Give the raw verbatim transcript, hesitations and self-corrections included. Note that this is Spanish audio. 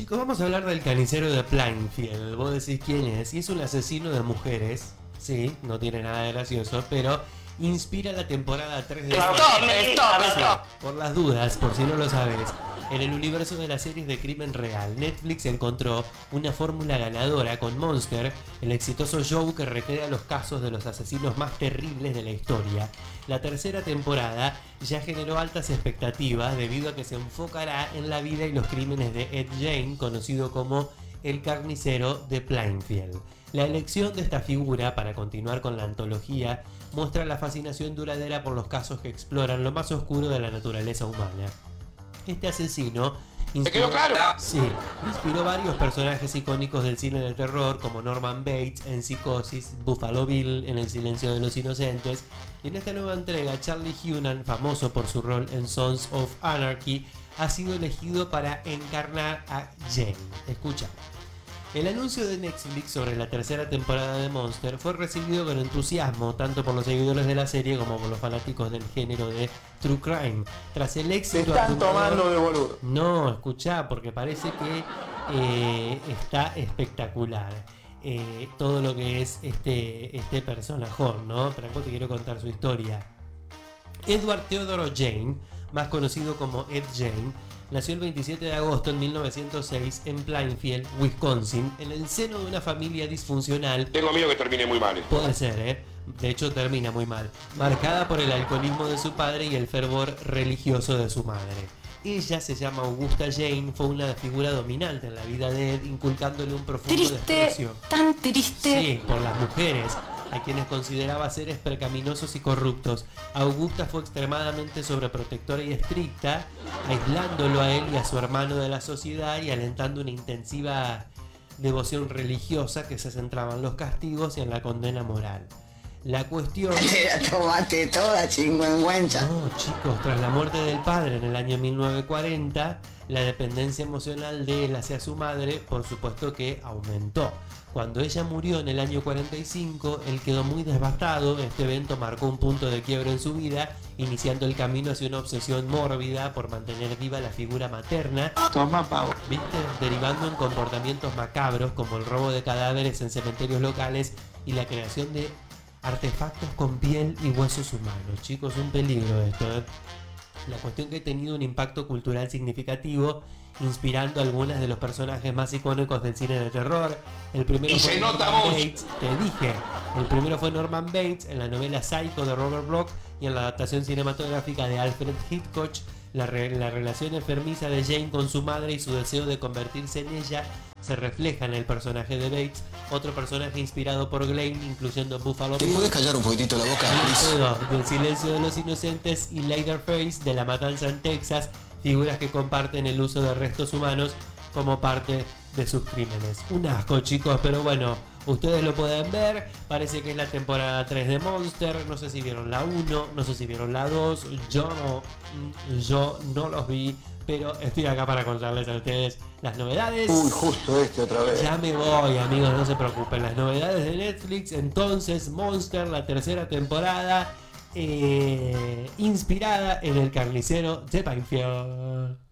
chicos, vamos a hablar del carnicero de Plainfield. Vos decís quién es. Y es un asesino de mujeres. Sí, no tiene nada de gracioso, pero inspira la temporada tres de... Stop, stop, stop. Por las dudas, por si no lo sabes. En el universo de las series de crimen real, Netflix encontró una fórmula ganadora con Monster, el exitoso show que recrea los casos de los asesinos más terribles de la historia. La tercera temporada ya generó altas expectativas debido a que se enfocará en la vida y los crímenes de Ed Gein, conocido como el carnicero de Plainfield. La elección de esta figura para continuar con la antología muestra la fascinación duradera por los casos que exploran lo más oscuro de la naturaleza humana. Este asesino inspiró, ¿Te quedó claro? Sí, inspiró varios personajes icónicos del cine de terror como Norman Bates en Psicosis, Buffalo Bill en El silencio de los inocentes, y en esta nueva entrega Charlie Hunnam, famoso por su rol en Sons of Anarchy, ha sido elegido para encarnar a Jane. Escucha. El anuncio de Netflix sobre la tercera temporada de Monster fue recibido con entusiasmo tanto por los seguidores de la serie como por los fanáticos del género de True Crime. Tras el éxito... Te están tomando de boludo. No, escuchá, porque parece que eh, está espectacular. Eh, todo lo que es este, este personajón, ¿no? Pero te quiero contar su historia. Edward Theodore Jane, más conocido como Ed Gein, nació el veintisiete de agosto de mil novecientos seis en Plainfield, Wisconsin, en el seno de una familia disfuncional. Tengo miedo que termine muy mal. Puede ser, ¿eh? De hecho termina muy mal. Marcada por el alcoholismo de su padre y el fervor religioso de su madre. Ella se llama Augusta Jane, fue una figura dominante en la vida de Ed, inculcándole un profundo Triste, desprecio. tan triste. Sí, por las mujeres, a quienes consideraba seres pecaminosos y corruptos. Augusta fue extremadamente sobreprotectora y estricta, aislándolo a él y a su hermano de la sociedad y alentando una intensiva devoción religiosa que se centraba en los castigos y en la condena moral. La cuestión... Te la tomaste toda, chingüengüencha. No, chicos, tras la muerte del padre en el año mil novecientos cuarenta, la dependencia emocional de él hacia su madre, por supuesto que aumentó. Cuando ella murió en el año cuarenta y cinco, él quedó muy devastado. Este evento marcó un punto de quiebre en su vida, iniciando el camino hacia una obsesión mórbida por mantener viva la figura materna. Toma, pavo. ¿Viste? Derivando en comportamientos macabros como el robo de cadáveres en cementerios locales y la creación de artefactos con piel y huesos humanos. Chicos, un peligro esto, ¿eh? La cuestión que ha tenido un impacto cultural significativo, inspirando a algunos de los personajes más icónicos del cine de terror. El primero Y fue se nota Norman mucho. Bates, te dije. El primero fue Norman Bates en la novela Psycho de Robert Bloch y en la adaptación cinematográfica de Alfred Hitchcock. La, re la relación enfermiza de Jane con su madre y su deseo de convertirse en ella se refleja en el personaje de Bates, otro personaje inspirado por Glenn, incluyendo Buffalo ¿Te Bill, puedes callar un poquitito la boca, please? Alfredo del silencio de los inocentes y Leatherface de la matanza en Texas, figuras que comparten el uso de restos humanos como parte de sus crímenes. Un asco, chicos, pero bueno, ustedes lo pueden ver. Parece que es la temporada tres de Monster. No sé si vieron la uno, no sé si vieron la dos. Yo no, yo no los vi, pero estoy acá para contarles a ustedes las novedades. Uy, justo este otra vez. Ya me voy, amigos, no se preocupen. Las novedades de Netflix. Entonces, Monster, la tercera temporada, eh, inspirada en el carnicero de Plainfield.